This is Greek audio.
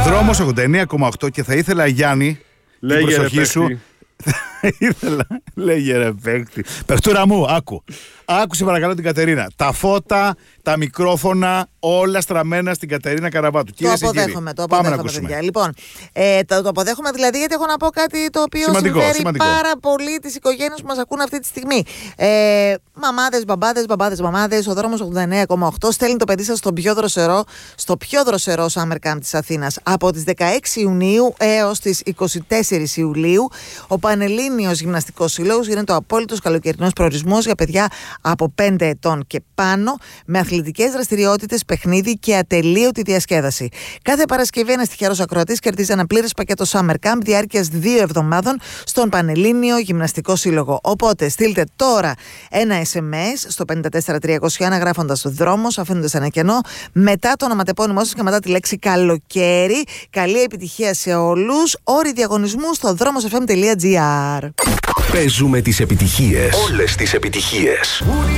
Δρόμος 89,8 και θα ήθελα, Γιάννη, την προσοχή σου. Ήθελα, λέγε ρε παίκτη. Παιχτούρα μου, άκουσε παρακαλώ την Κατερίνα. Τα φώτα, τα μικρόφωνα, όλα στραμμένα στην Κατερίνα Καραβάτου. Το αποδέχομαι, παιδιά. Λοιπόν, το αποδέχομαι δηλαδή, γιατί έχω να πω κάτι το οποίο συμφέρει πάρα πολύ τις οικογένειες που μας ακούν αυτή τη στιγμή. Μαμάδες, μπαμπάδες, ο δρόμος 89,8 στέλνει το παιδί σας στο πιο δροσερό Summer Camp της Αθήνας. Από τις 16 Ιουνίου έως τις 24 Ιουλίου, ο Πανελλήνιος Γυμναστικός Σύλλογος είναι το απόλυτος καλοκαιρινός προορισμός για παιδιά από 5 ετών και πάνω, με αθλητικές δραστηριότητες, παιχνίδι και ατελείωτη διασκέδαση. Κάθε Παρασκευή ένας τυχερός ακροατής κερδίζει ένα πλήρες πακέτο Summer Camp διάρκειας 2 εβδομάδων στον Πανελλήνιο Γυμναστικό Σύλλογο. Οπότε στείλτε τώρα ένα SMS στο 54321 γράφοντας δρόμος, αφήνοντας ένα κενό, μετά το ονοματεπώνυμό σας και μετά τη λέξη καλοκαίρι. Καλή επιτυχία σε όλους. Όροι διαγωνισμού στο dromosfm.gr. Παίζουμε τις επιτυχίες. Όλες τις επιτυχίες.